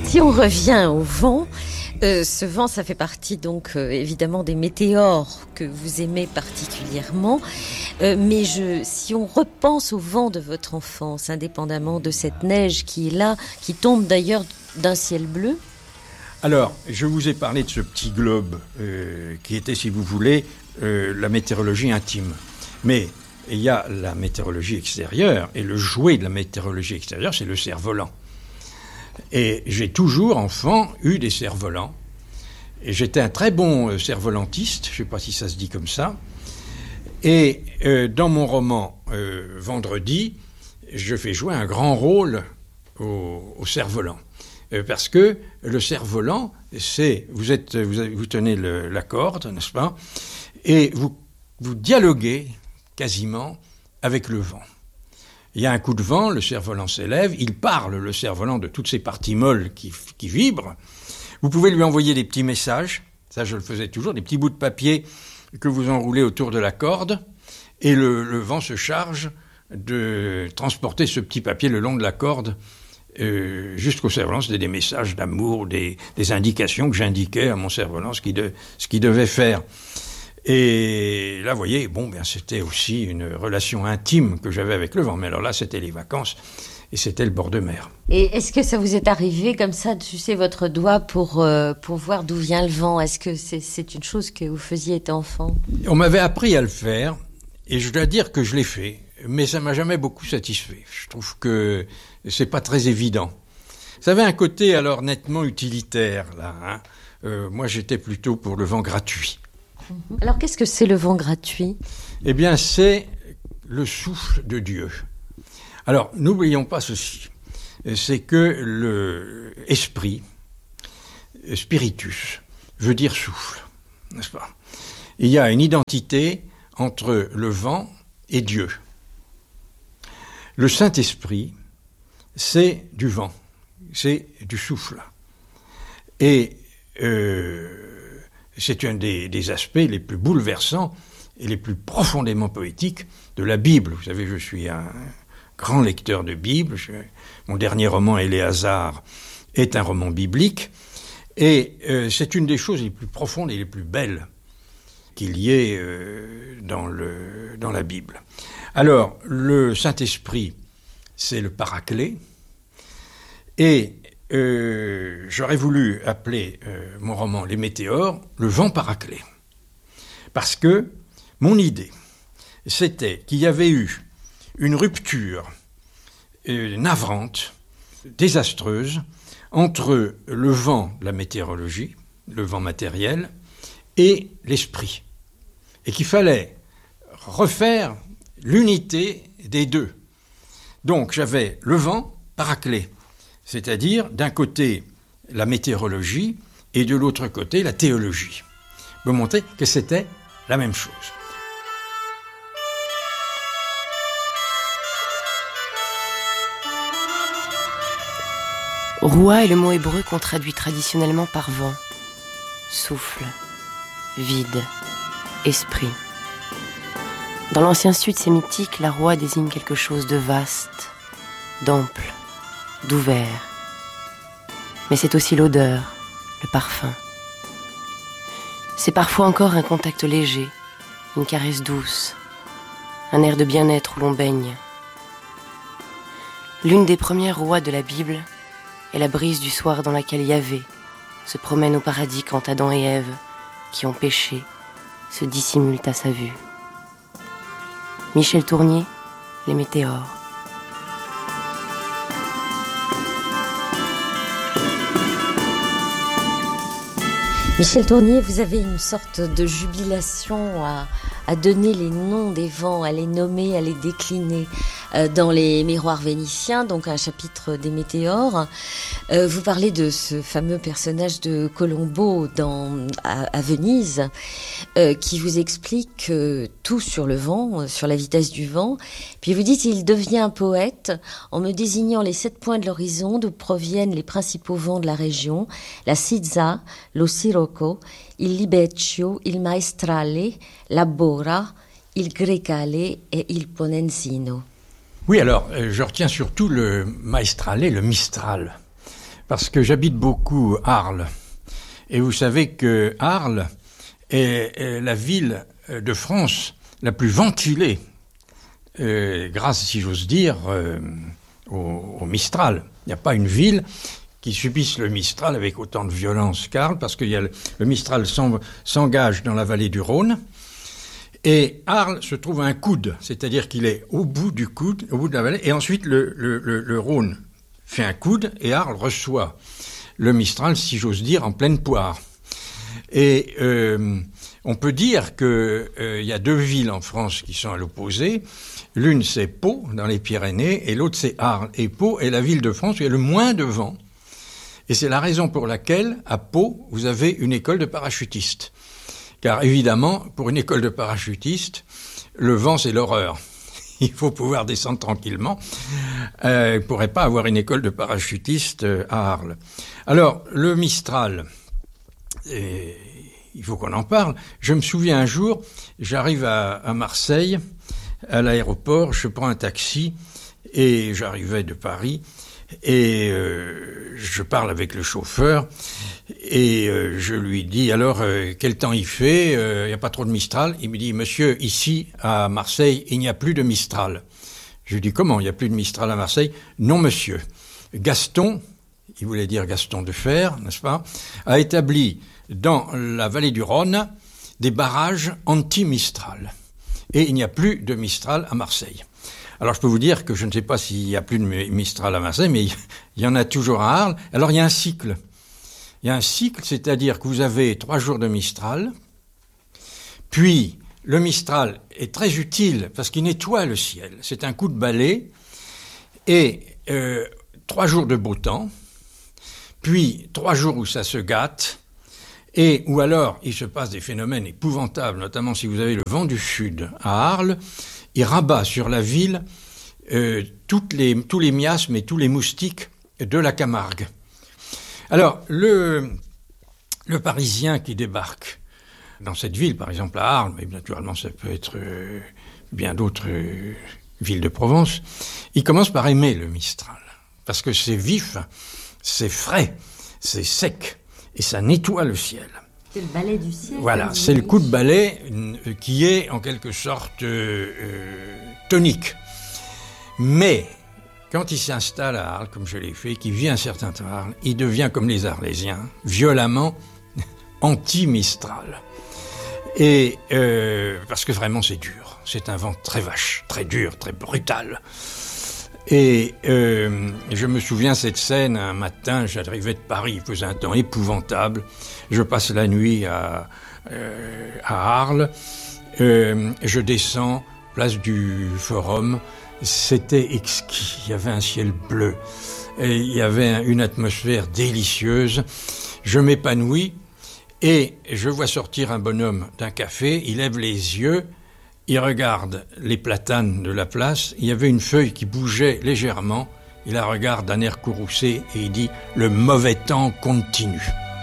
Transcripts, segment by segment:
Si on revient au vent, ce vent, ça fait partie donc évidemment des météores que vous aimez particulièrement. Mais si on repense au vent de votre enfance, indépendamment de cette neige qui est là, qui tombe d'ailleurs d'un ciel bleu. Alors, je vous ai parlé de ce petit globe qui était, si vous voulez, la météorologie intime. Mais il y a la météorologie extérieure, et le jouet de la météorologie extérieure, c'est le cerf-volant. Et j'ai toujours, enfant, eu des cerfs-volants. Et j'étais un très bon cerf-volantiste, je ne sais pas si ça se dit comme ça. Et dans mon roman Vendredi, je fais jouer un grand rôle au cerf-volant. Parce que le cerf-volant, c'est vous tenez la corde, n'est-ce pas, et vous dialoguez quasiment avec le vent. Il y a un coup de vent, le cerf-volant s'élève, il parle, le cerf-volant, de toutes ces parties molles qui vibrent. Vous pouvez lui envoyer des petits messages, ça je le faisais toujours, des petits bouts de papier que vous enroulez autour de la corde, et le vent se charge de transporter ce petit papier le long de la corde jusqu'au cerf-volant. C'était des messages d'amour, des indications que j'indiquais à mon cerf-volant, ce qu'il devait faire. Et là, vous voyez, c'était aussi une relation intime que j'avais avec le vent. Mais alors là, c'était les vacances et c'était le bord de mer. Et est-ce que ça vous est arrivé comme ça de sucer votre doigt pour voir d'où vient le vent ? Est-ce que c'est une chose que vous faisiez étant enfant ? On m'avait appris à le faire et je dois dire que je l'ai fait. Mais ça m'a jamais beaucoup satisfait. Je trouve que c'est pas très évident. Ça avait un côté alors nettement utilitaire, là. Moi, j'étais plutôt pour le vent gratuit. Alors, qu'est-ce que c'est le vent gratuit ? Eh bien, c'est le souffle de Dieu. Alors, n'oublions pas ceci. C'est que le esprit, spiritus, veut dire souffle, n'est-ce pas ? Il y a une identité entre le vent et Dieu. Le Saint-Esprit, c'est du vent, c'est du souffle. Et c'est un des aspects les plus bouleversants et les plus profondément poétiques de la Bible. Vous savez, je suis un grand lecteur de Bible. Mon dernier roman, Éléazar, est un roman biblique. Et c'est une des choses les plus profondes et les plus belles qu'il y ait dans la Bible. Alors, le Saint-Esprit, c'est le Paraclet. Et j'aurais voulu appeler mon roman Les Météores le vent Paraclet. Parce que mon idée, c'était qu'il y avait eu une rupture navrante, désastreuse, entre le vent de la météorologie, le vent matériel, et l'esprit. Et qu'il fallait refaire l'unité des deux. Donc j'avais le vent Paraclet, c'est-à-dire d'un côté la météorologie et de l'autre côté la théologie. Me montrer que c'était la même chose. Roua est le mot hébreu qu'on traduit traditionnellement par vent, souffle, vide, esprit. Dans l'ancien sud sémitique, la roua désigne quelque chose de vaste, d'ample, d'ouvert. Mais c'est aussi l'odeur, le parfum. C'est parfois encore un contact léger, une caresse douce, un air de bien-être où l'on baigne. L'une des premières rouas de la Bible est la brise du soir dans laquelle Yahvé se promène au paradis quand Adam et Ève, qui ont péché, se dissimulent à sa vue. Michel Tournier, Les Météores. Michel Tournier, vous avez une sorte de jubilation à donner les noms des vents, à les nommer, à les décliner. Dans les Miroirs vénitiens, donc un chapitre des Météores, vous parlez de ce fameux personnage de Colombo à Venise, qui vous explique tout sur le vent, sur la vitesse du vent. Puis vous dites, il devient un poète en me désignant les 7 points de l'horizon d'où proviennent les principaux vents de la région, la Sizza, lo Sirocco, il Libeccio, il Maestrale, la Bora, il Grecale et il Ponenzino. Oui, alors, je retiens surtout le Maestrale, le Mistral. parce que j'habite beaucoup Arles. Et vous savez que Arles est la ville de France la plus ventilée, grâce, si j'ose dire, au Mistral. Il n'y a pas une ville qui subisse le Mistral avec autant de violence qu'Arles, parce que le Mistral s'engage dans la vallée du Rhône. Et Arles se trouve à un coude, c'est-à-dire qu'il est au bout du coude, au bout de la vallée, et ensuite le Rhône fait un coude, et Arles reçoit le Mistral, si j'ose dire, en pleine poire. Et on peut dire qu'il y a deux villes en France qui sont à l'opposé. L'une, c'est Pau, dans les Pyrénées, et l'autre, c'est Arles. Et Pau est la ville de France où il y a le moins de vent. Et c'est la raison pour laquelle, à Pau, vous avez une école de parachutistes. Car évidemment, pour une école de parachutistes, le vent, c'est l'horreur. Il faut pouvoir descendre tranquillement. Il ne pourrait pas avoir une école de parachutistes à Arles. Alors, le Mistral, il faut qu'on en parle. Je me souviens un jour, j'arrive à Marseille, à l'aéroport, je prends un taxi, et j'arrivais de Paris, et je parle avec le chauffeur, et je lui dis, alors, quel temps il fait? Il n'y a pas trop de Mistral? Il me dit, monsieur, ici, à Marseille, il n'y a plus de Mistral. Je lui dis, comment, il n'y a plus de Mistral à Marseille? Non, monsieur. Gaston, il voulait dire Gaston de Fer, n'est-ce pas, a établi dans la vallée du Rhône des barrages anti-Mistral. Et il n'y a plus de Mistral à Marseille. Alors je peux vous dire que je ne sais pas s'il n'y a plus de Mistral à Marseille, mais il y en a toujours à Arles. Alors il y a un cycle. Il y a un cycle, c'est-à-dire que vous avez 3 jours de Mistral, puis le Mistral est très utile parce qu'il nettoie le ciel. C'est un coup de balai, et 3 jours de beau temps, puis 3 jours où ça se gâte, et où alors il se passe des phénomènes épouvantables, notamment si vous avez le vent du sud à Arles, il rabat sur la ville tous les miasmes et tous les moustiques de la Camargue. Alors, le Parisien qui débarque dans cette ville, par exemple à Arles, mais naturellement ça peut être bien d'autres villes de Provence, il commence par aimer le Mistral, parce que c'est vif, c'est frais, c'est sec, et ça nettoie le ciel. C'est le balai du ciel. Voilà, c'est le coup de balai qui est en quelque sorte tonique. Mais quand il s'installe à Arles, comme je l'ai fait, qu'il vit un certain temps à Arles, il devient comme les Arlésiens, violemment anti-Mistral. Et parce que vraiment c'est dur, c'est un vent très vache, très dur, très brutal. Et je me souviens cette scène, un matin, j'arrivais de Paris, il faisait un temps épouvantable, je passe la nuit à Arles, je descends, place du Forum, c'était exquis, il y avait un ciel bleu, et il y avait une atmosphère délicieuse, je m'épanouis, et je vois sortir un bonhomme d'un café, il lève les yeux, il regarde les platanes de la place, il y avait une feuille qui bougeait légèrement, il la regarde d'un air courroucé et il dit « Le mauvais temps continue ».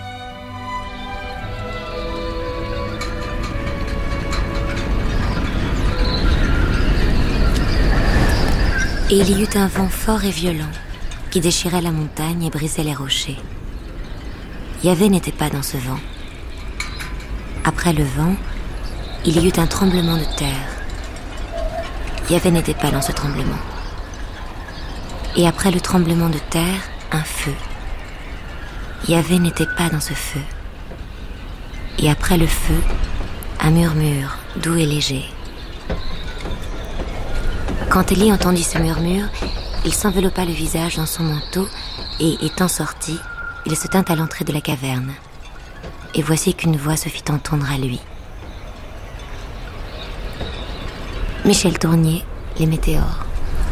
Et il y eut un vent fort et violent qui déchirait la montagne et brisait les rochers. Yahvé n'était pas dans ce vent. Après le vent, il y eut un tremblement de terre. Yahvé n'était pas dans ce tremblement. Et après le tremblement de terre, un feu. Yahvé n'était pas dans ce feu. Et après le feu, un murmure doux et léger. Quand Élie entendit ce murmure, il s'enveloppa le visage dans son manteau et, étant sorti, il se tint à l'entrée de la caverne. Et voici qu'une voix se fit entendre à lui. Michel Tournier, Les Météores.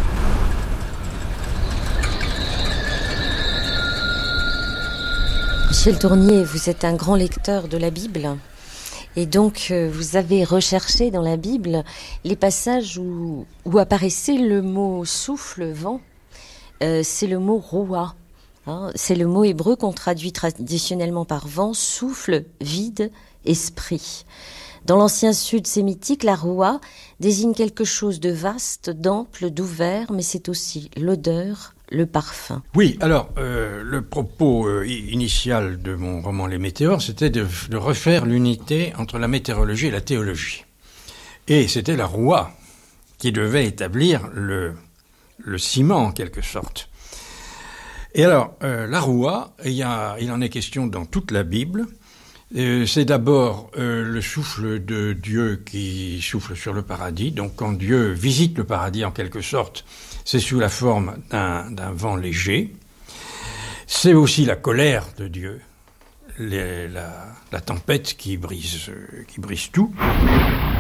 Michel Tournier, vous êtes un grand lecteur de la Bible. Et donc, vous avez recherché dans la Bible les passages où apparaissait le mot souffle, vent. C'est le mot roua. Hein, c'est le mot hébreu qu'on traduit traditionnellement par vent, souffle, vide, esprit. Dans l'ancien sud sémitique, la roua désigne quelque chose de vaste, d'ample, d'ouvert, mais c'est aussi l'odeur, le parfum. Oui, alors, le propos initial de mon roman Les Météores, c'était de refaire l'unité entre la météorologie et la théologie. Et c'était la Roua qui devait établir le ciment, en quelque sorte. Et alors, la Roua, il en est question dans toute la Bible. C'est d'abord le souffle de Dieu qui souffle sur le paradis. Donc quand Dieu visite le paradis en quelque sorte, c'est sous la forme d'un vent léger. C'est aussi la colère de Dieu, la tempête qui brise tout.